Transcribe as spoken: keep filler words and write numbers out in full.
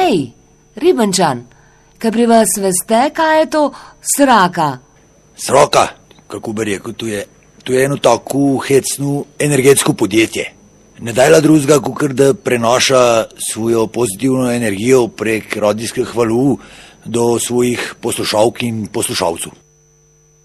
Ej, Ribenčan, kaj pri vas veste, kaj je to sraka? Sraka, kako bi rekel, to je, to je eno tako hecno energetsko podjetje. Ne dajla drugega, kakor da prenaša svojo pozitivno energijo prek radijskih valov do svojih poslušalk in poslušalcev.